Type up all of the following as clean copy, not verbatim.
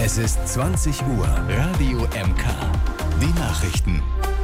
Es ist 20 Uhr. Radio MK. Die Nachrichten.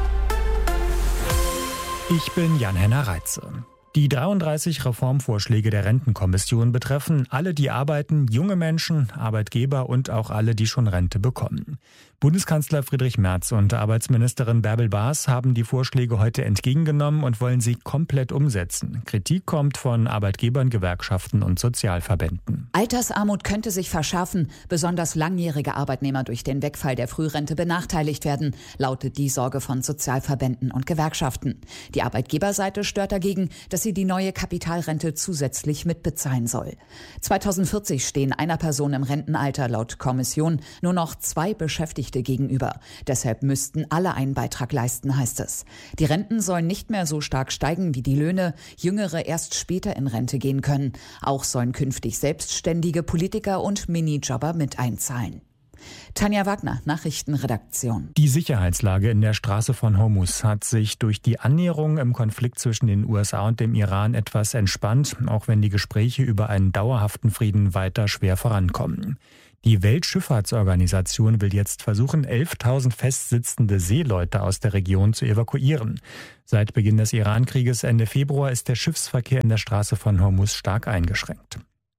Ich bin Jan-Henner Reitze. Die 33 Reformvorschläge der Rentenkommission betreffen alle, die arbeiten, junge Menschen, Arbeitgeber und auch alle, die schon Rente bekommen. Bundeskanzler Friedrich Merz und Arbeitsministerin Bärbel Baas haben die Vorschläge heute entgegengenommen und wollen sie komplett umsetzen. Kritik kommt von Arbeitgebern, Gewerkschaften und Sozialverbänden. Altersarmut könnte sich verschärfen, besonders langjährige Arbeitnehmer durch den Wegfall der Frührente benachteiligt werden, lautet die Sorge von Sozialverbänden und Gewerkschaften. Die Arbeitgeberseite stört dagegen, dass sie die neue Kapitalrente zusätzlich mitbezahlen soll. 2040 stehen einer Person im Rentenalter laut Kommission nur noch 2 Beschäftigte gegenüber. Deshalb müssten alle einen Beitrag leisten, heißt es. Die Renten sollen nicht mehr so stark steigen wie die Löhne, Jüngere erst später in Rente gehen können. Auch sollen künftig selbstständige Politiker und Minijobber mit einzahlen. Tanja Wagner, Nachrichtenredaktion. Die Sicherheitslage in der Straße von Hormuz hat sich durch die Annäherung im Konflikt zwischen den USA und dem Iran etwas entspannt, auch wenn die Gespräche über einen dauerhaften Frieden weiter schwer vorankommen. Die Weltschifffahrtsorganisation will jetzt versuchen, 11.000 festsitzende Seeleute aus der Region zu evakuieren. Seit Beginn des Iran-Krieges Ende Februar ist der Schiffsverkehr in der Straße von Hormuz stark eingeschränkt.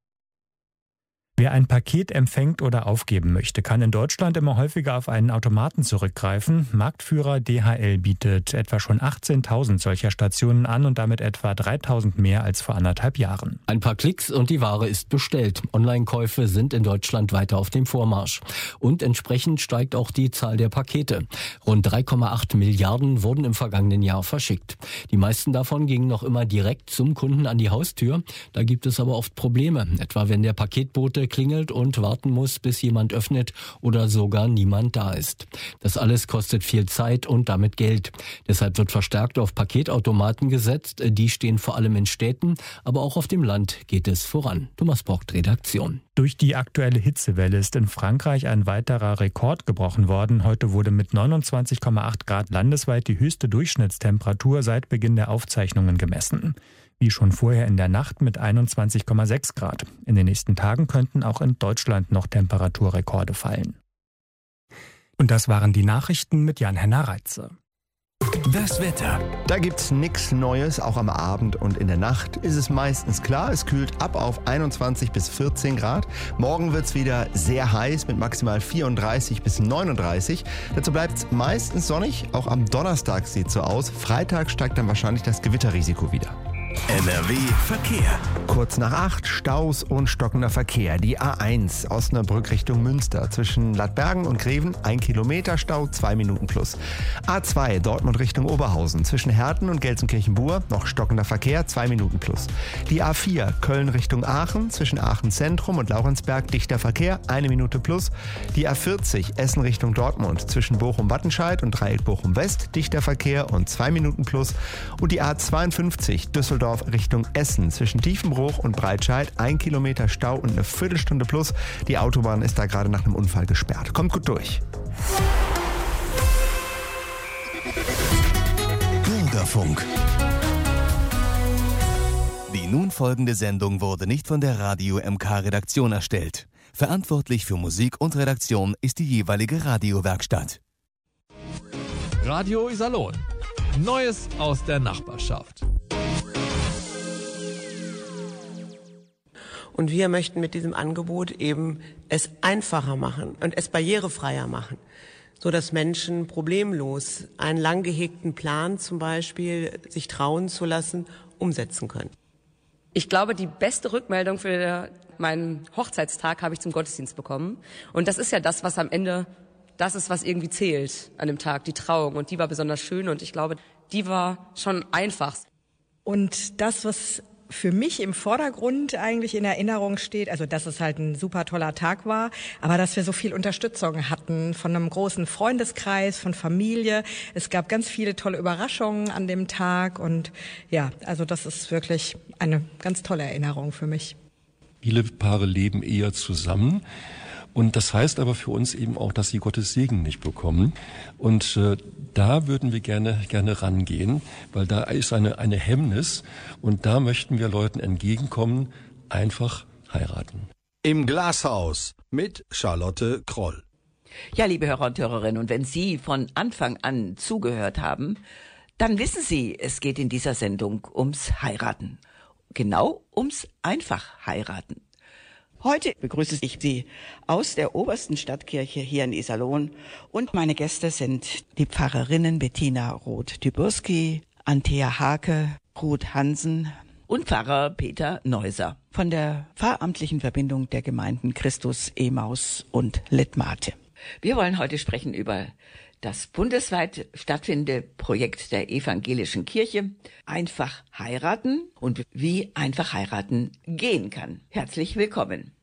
Wer ein Paket empfängt oder aufgeben möchte, kann in Deutschland immer häufiger auf einen Automaten zurückgreifen. Marktführer DHL bietet etwa schon 18.000 solcher Stationen an und damit etwa 3.000 mehr als vor 1,5 Jahren. Ein paar Klicks und die Ware ist bestellt. Online-Käufe sind in Deutschland weiter auf dem Vormarsch. Und entsprechend steigt auch die Zahl der Pakete. Rund 3,8 Milliarden wurden im vergangenen Jahr verschickt. Die meisten davon gingen noch immer direkt zum Kunden an die Haustür. Da gibt es aber oft Probleme, etwa wenn der Paketbote klingelt und warten muss, bis jemand öffnet oder sogar niemand da ist. Das alles kostet viel Zeit und damit Geld. Deshalb wird verstärkt auf Paketautomaten gesetzt. Die stehen vor allem in Städten, aber auch auf dem Land geht es voran. Thomas Bock, Redaktion. Durch die aktuelle Hitzewelle ist in Frankreich ein weiterer Rekord gebrochen worden. Heute wurde mit 29,8 Grad landesweit die höchste Durchschnittstemperatur seit Beginn der Aufzeichnungen gemessen. Wie schon vorher in der Nacht mit 21,6 Grad. In den nächsten Tagen könnten auch in Deutschland noch Temperaturrekorde fallen. Und das waren die Nachrichten mit Jan-Henner Reitze. Das Wetter. Da gibt's nichts Neues, auch am Abend und in der Nacht ist es meistens klar. Es kühlt ab auf 21 bis 14 Grad. Morgen wird's wieder sehr heiß mit maximal 34 bis 39. Dazu bleibt's meistens sonnig. Auch am Donnerstag sieht's so aus. Freitag steigt dann wahrscheinlich das Gewitterrisiko wieder. NRW Verkehr. Kurz nach 8 Staus und stockender Verkehr. Die A1 Osnabrück Richtung Münster. Zwischen Ladbergen und Greven 1 Kilometer Stau, 2 Minuten plus. A2 Dortmund Richtung Oberhausen. Zwischen Herten und Gelsenkirchen-Bur noch stockender Verkehr, 2 Minuten plus. Die A4 Köln Richtung Aachen. Zwischen Aachen Zentrum und Laurenzberg dichter Verkehr, 1 Minute plus. Die A40 Essen Richtung Dortmund. Zwischen Bochum-Wattenscheid und Dreieck Bochum-West dichter Verkehr und 2 Minuten plus. Und die A52 Düsseldorf Richtung Essen. Zwischen Tiefenbruch und Breitscheid 1 Kilometer Stau und eine Viertelstunde plus. Die Autobahn ist da gerade nach einem Unfall gesperrt. Kommt gut durch. Bürgerfunk. Die nun folgende Sendung wurde nicht von der Radio MK-Redaktion erstellt. Verantwortlich für Musik und Redaktion ist die jeweilige Radiowerkstatt. Radio Iserlohn. Neues aus der Nachbarschaft. Und wir möchten mit diesem Angebot eben es einfacher machen und es barrierefreier machen, so dass Menschen problemlos einen lang gehegten Plan zum Beispiel sich trauen zu lassen, umsetzen können. Ich glaube, die beste Rückmeldung für meinen Hochzeitstag habe ich zum Gottesdienst bekommen. Und das ist ja das, was am Ende, das ist, was irgendwie zählt an dem Tag, die Trauung. Und die war besonders schön und ich glaube, die war schon einfach. Und das, was für mich im Vordergrund eigentlich in Erinnerung steht, also dass es halt ein super toller Tag war, aber dass wir so viel Unterstützung hatten von einem großen Freundeskreis, von Familie. Es gab ganz viele tolle Überraschungen an dem Tag und ja, also das ist wirklich eine ganz tolle Erinnerung für mich. Viele Paare leben eher zusammen. Und das heißt aber für uns eben auch, dass sie Gottes Segen nicht bekommen. Und da würden wir gerne rangehen, weil da ist eine Hemmnis. Und da möchten wir Leuten entgegenkommen, einfach heiraten. Im Glashaus mit Charlotte Kroll. Ja, liebe Hörer und Hörerinnen, und wenn Sie von Anfang an zugehört haben, dann wissen Sie, es geht in dieser Sendung ums Heiraten. Genau ums Einfach-Heiraten. Heute begrüße ich Sie aus der obersten Stadtkirche hier in Iserlohn und meine Gäste sind die Pfarrerinnen Bettina Roth-Dyburski, Antea Hake, Ruth Hansen und Pfarrer Peter Neuser von der pfarramtlichen Verbindung der Gemeinden Christus, Emmaus und Letmate. Wir wollen heute sprechen über das bundesweit stattfindende Projekt der evangelischen Kirche, Einfach heiraten und wie einfach heiraten gehen kann. Herzlich willkommen.